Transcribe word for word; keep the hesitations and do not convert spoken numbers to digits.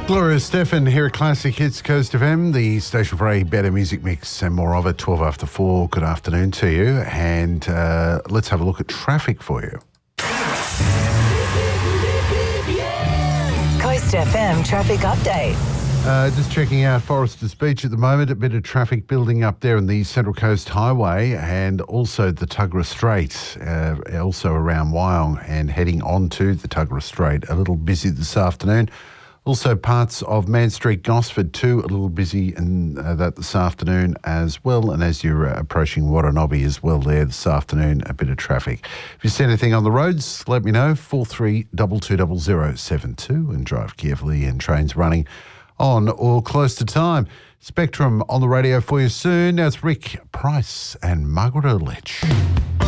Gloria Stefan here at Classic Hits Coast F M, the station for a better music mix and more of it, twelve after four. Good afternoon to you, and uh, let's have a look at traffic for you. Coast F M traffic update. Uh, just checking out Foresters Beach at the moment, a bit of traffic building up there on the Central Coast Highway and also the Tuggerah Strait, uh, also around Wyong and heading on to the Tuggerah Strait. A little busy this afternoon. Also parts of Man Street, Gosford too, a little busy in uh, that this afternoon as well. And as you're uh, approaching Waranobbi as well there this afternoon, a bit of traffic. If you see anything on the roads, let me know, four three two two zero zero seven two, and drive carefully, and trains running on or close to time. Spectrum on the radio for you soon. Now it's Rick Price and Margaret Earledge.